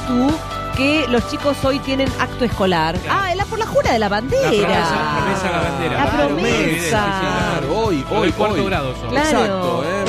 tú que los chicos hoy tienen acto escolar? Claro. Ah, por la jura de la bandera. La promesa a la bandera. La promesa. Sí, Claro, hoy, Lo del cuarto grado son. Claro. Exacto,